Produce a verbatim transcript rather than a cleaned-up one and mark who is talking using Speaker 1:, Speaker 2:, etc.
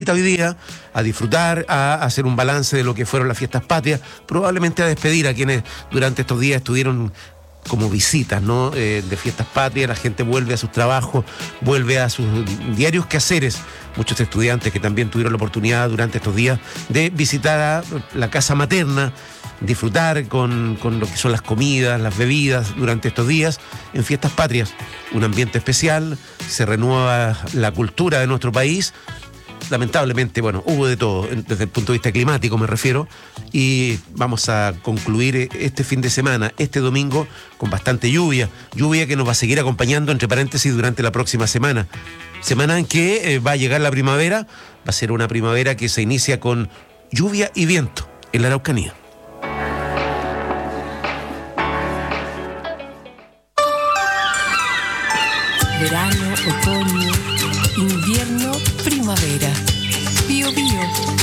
Speaker 1: casita hoy día, a disfrutar, a hacer un balance de lo que fueron las fiestas patrias, probablemente a despedir a quienes durante estos días estuvieron como visitas, ¿no? Eh, de fiestas patrias. La gente vuelve a sus trabajos, vuelve a sus diarios quehaceres. Muchos estudiantes que también tuvieron la oportunidad durante estos días de visitar a la casa materna, disfrutar con, con lo que son las comidas, las bebidas durante estos días en fiestas patrias. Un ambiente especial, se renueva la cultura de nuestro país. Lamentablemente, bueno, hubo de todo, desde el punto de vista climático me refiero, y vamos a concluir este fin de semana, este domingo, con bastante lluvia, lluvia que nos va a seguir acompañando, entre paréntesis, durante la próxima semana. Semana en que eh, va a llegar la primavera, va a ser una primavera que se inicia con lluvia y viento en la Araucanía.
Speaker 2: Verano, otoño, invierno, primavera. Bío Bío.